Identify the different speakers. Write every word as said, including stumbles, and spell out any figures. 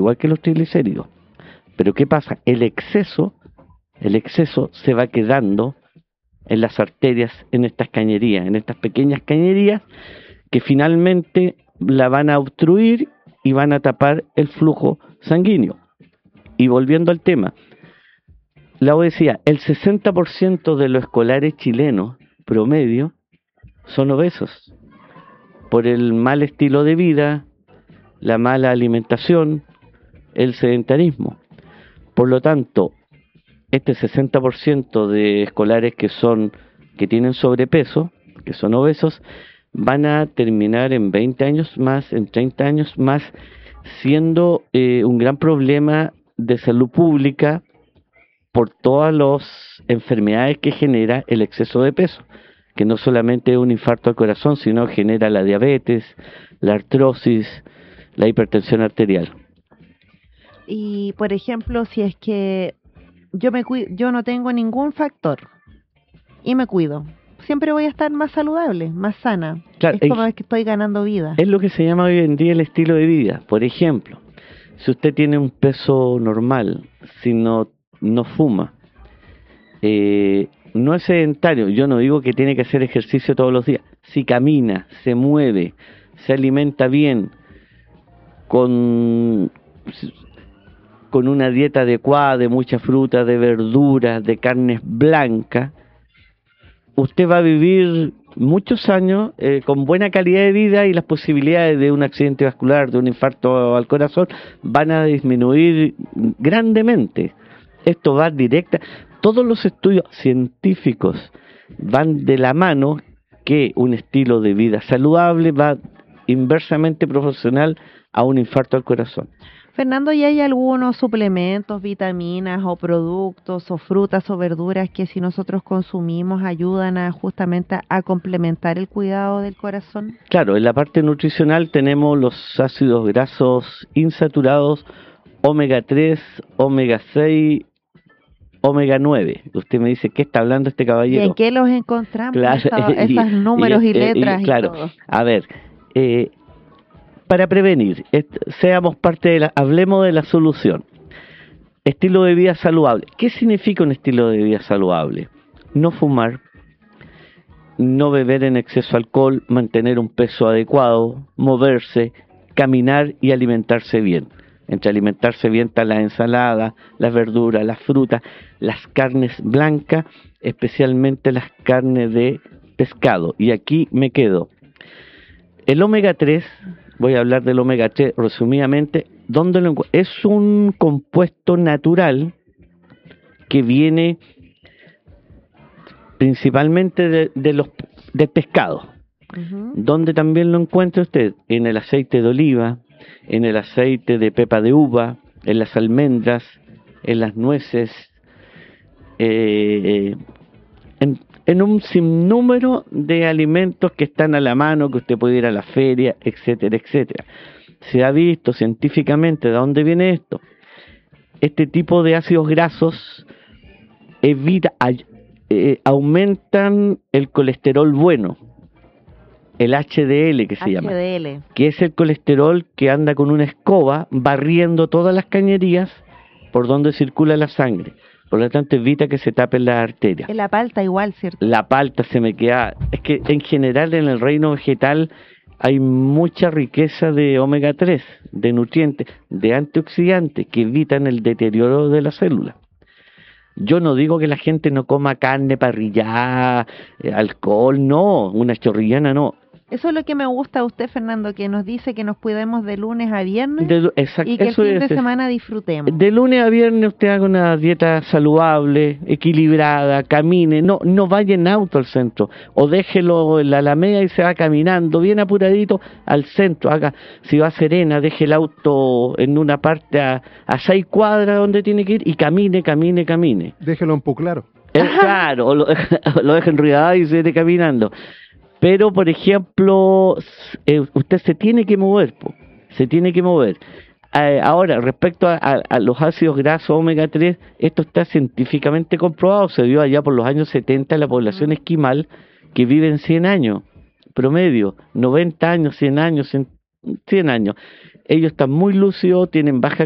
Speaker 1: igual que los triglicéridos. Pero ¿qué pasa? El exceso, el exceso se va quedando en las arterias, en estas cañerías, en estas pequeñas cañerías, que finalmente la van a obstruir y van a tapar el flujo sanguíneo. Y volviendo al tema, la obesidad, el sesenta por ciento de los escolares chilenos promedio son obesos por el mal estilo de vida, la mala alimentación, el sedentarismo. Por lo tanto, este sesenta por ciento de escolares que son que tienen sobrepeso, que son obesos, van a terminar en veinte años más, en treinta años más, siendo eh, un gran problema de salud pública por todas las enfermedades que genera el exceso de peso, que no solamente es un infarto al corazón, sino genera la diabetes, la artrosis, la hipertensión arterial.
Speaker 2: Y, por ejemplo, si es que yo me cuido, yo no tengo ningún factor y me cuido, siempre voy a estar más saludable, más sana. Claro, es como es que estoy ganando vida.
Speaker 1: Es lo que se llama hoy en día el estilo de vida. Por ejemplo, si usted tiene un peso normal, si no, no fuma, eh, no es sedentario, yo no digo que tiene que hacer ejercicio todos los días, si camina, se mueve, se alimenta bien, con, con una dieta adecuada de mucha fruta, de verduras, de carnes blancas, usted va a vivir muchos años eh, con buena calidad de vida, y las posibilidades de un accidente vascular, de un infarto al corazón, van a disminuir grandemente. Esto va directa. Todos los estudios científicos van de la mano que un estilo de vida saludable va inversamente proporcional a un infarto al corazón.
Speaker 2: Fernando, ¿y hay algunos suplementos, vitaminas o productos o frutas o verduras que si nosotros consumimos ayudan a justamente a complementar el cuidado del corazón?
Speaker 1: Claro, en la parte nutricional tenemos los ácidos grasos insaturados, omega tres, omega seis, omega nueve. Usted me dice, ¿qué está hablando este caballero?
Speaker 2: ¿Y en qué los encontramos?
Speaker 1: Claro,
Speaker 2: Esos,
Speaker 1: y,
Speaker 2: esos números y, y letras
Speaker 1: y, claro,
Speaker 2: y todo.
Speaker 1: A ver, eh, para prevenir, seamos parte de la, hablemos de la solución. Estilo de vida saludable. ¿Qué significa un estilo de vida saludable? No fumar, no beber en exceso alcohol, mantener un peso adecuado, moverse, caminar y alimentarse bien. Entre alimentarse bien están las ensaladas, las verduras, las frutas, las carnes blancas, especialmente las carnes de pescado. Y aquí me quedo. El omega tres, voy a hablar del omega tres resumidamente. ¿Dónde lo encuentro? Es un compuesto natural que viene principalmente de, de los del pescado. Uh-huh. ¿Dónde también lo encuentra usted? En el aceite de oliva, en el aceite de pepa de uva, en las almendras, en las nueces, eh, en, en un sinnúmero de alimentos que están a la mano, que usted puede ir a la feria, etcétera, etcétera. Se ha visto científicamente de dónde viene esto. Este tipo de ácidos grasos evita, eh, aumentan el colesterol bueno, el H D L que se
Speaker 2: H D L.
Speaker 1: llama, que es el colesterol que anda con una escoba barriendo todas las cañerías por donde circula la sangre. Por lo tanto, evita que se tapen las arterias.
Speaker 2: En la palta igual, ¿cierto?
Speaker 1: La palta se me queda... Es que en general en el reino vegetal hay mucha riqueza de omega tres, de nutrientes, de antioxidantes que evitan el deterioro de la célula. Yo no digo que la gente no coma carne parrillada, eh, alcohol, no, una chorrillana no.
Speaker 2: Eso es lo que me gusta a usted, Fernando, que nos dice que nos cuidemos de lunes a viernes
Speaker 1: de, exact,
Speaker 2: y que
Speaker 1: eso
Speaker 2: el fin
Speaker 1: es,
Speaker 2: de semana disfrutemos.
Speaker 1: De lunes a viernes usted haga una dieta saludable, equilibrada, camine, no no vaya en auto al centro, o déjelo en la Alameda y se va caminando bien apuradito al centro. Haga, si va a Serena, deje el auto en una parte a, a seis cuadras donde tiene que ir y camine, camine, camine.
Speaker 3: Déjelo un poco claro.
Speaker 1: Es claro, o lo, lo deje enredado y se esté caminando. Pero, por ejemplo, eh, usted se tiene que mover, po, se tiene que mover. Eh, ahora, respecto a, a, a los ácidos grasos omega tres, esto está científicamente comprobado. Se vio allá por los años setenta en la población esquimal, que viven cien años, promedio, noventa años, cien años, cien años. Ellos están muy lúcidos, tienen baja